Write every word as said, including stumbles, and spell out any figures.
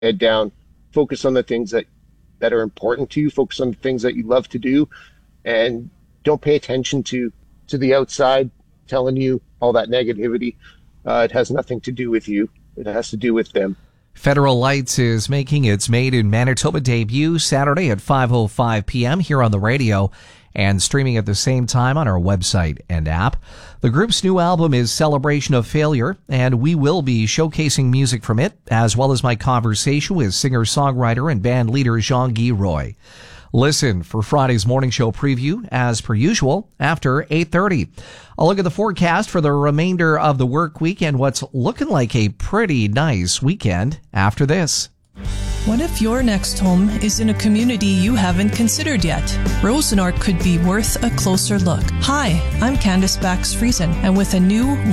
head down, focus on the things that, that are important to you, focus on the things that you love to do, and don't pay attention to, to the outside telling you all that negativity. Uh, it has nothing to do with you. It has to do with them. Federal Lights is making its Made in Manitoba debut Saturday at five oh five p.m. here on the radio and streaming at the same time on our website and app. The group's new album is Celebration of Failure, and we will be showcasing music from it, as well as my conversation with singer-songwriter and band leader Jean-Guy Roy. Listen for Friday's morning show preview, as per usual, after eight thirty. I'll look at the forecast for the remainder of the work week and what's looking like a pretty nice weekend after this. What if your next home is in a community you haven't considered yet? Rosenort could be worth a closer look. Hi, I'm Candice Bax Friesen, and with a new